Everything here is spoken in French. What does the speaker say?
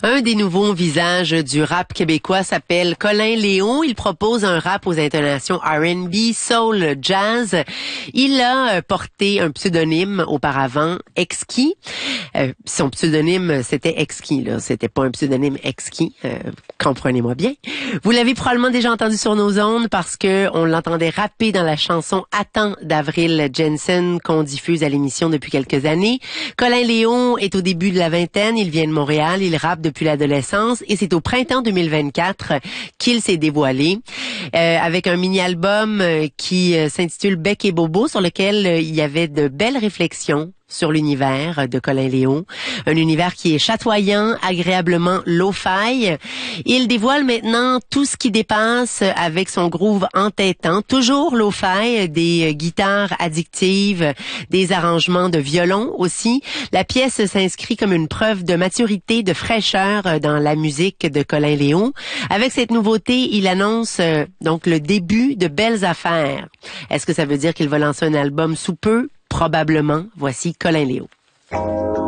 Un des nouveaux visages du rap québécois s'appelle Colin Léon. Il propose un rap aux intonations R&B, soul, jazz. Il a porté un pseudonyme auparavant, Exquis. Son pseudonyme, c'était Exquis, là. C'était pas un pseudonyme Exquis. Comprenez-moi bien. Vous l'avez probablement déjà entendu sur nos ondes parce que on l'entendait rapper dans la chanson Attends d'Avril Jensen qu'on diffuse à l'émission depuis quelques années. Colin Léon est au début de la vingtaine. Il vient de Montréal. Il rappe depuis l'adolescence et c'est au printemps 2024 qu'il s'est dévoilé avec un mini-album qui s'intitule Bec et Bobo sur lequel il y avait de belles réflexions sur l'univers de Colin Léon, un univers qui est chatoyant, agréablement lo-fi. Il dévoile maintenant tout ce qui dépasse avec son groove entêtant, toujours lo-fi, des guitares addictives, des arrangements de violon aussi. La pièce s'inscrit comme une preuve de maturité, de fraîcheur dans la musique de Colin Léon. Avec cette nouveauté, il annonce donc le début de belles affaires. Est-ce que ça veut dire qu'il va lancer un album sous peu? Probablement. Voici Colin Léon.